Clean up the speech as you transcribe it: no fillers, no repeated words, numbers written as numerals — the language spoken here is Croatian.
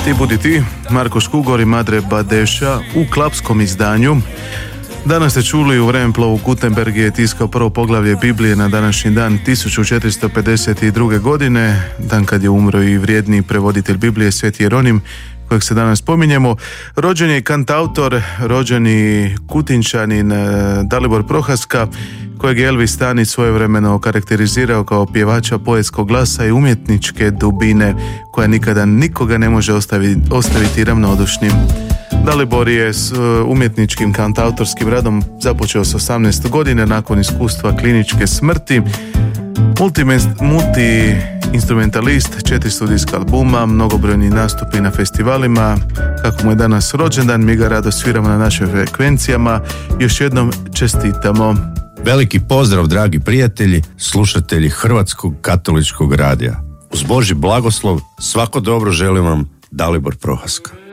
Ti budi ti, Marko Škugor i Madre Badeša u klapskom izdanju. Danas ste čuli u Vremeplovu Gutenberg je tiskao prvo poglavlje Biblije na današnji dan 1452. godine, dan kad je umro i vrijedni prevoditelj Biblije Sveti Jeronim, kojeg se danas spominjemo. Rođen je kantautor, rođeni Kutinčanin Dalibor Prohaska, kojeg je Elvis Stanić svojevremeno karakterizirao kao pjevača poetskog glasa i umjetničke dubine koja nikada nikoga ne može ostaviti ravnodušnim. Dalibor je s umjetničkim kantautorskim radom započeo s 18 godine nakon iskustva kliničke smrti. Multi-instrumentalist, 4 studijska albuma, mnogobrojni nastupi na festivalima. Kako mu je danas rođendan, mi ga rado sviramo na našim frekvencijama. Još jednom čestitamo. Veliki pozdrav, dragi prijatelji, slušatelji Hrvatskog katoličkog radija. Uz Božji blagoslov svako dobro želim vam, Dalibor Prohaska.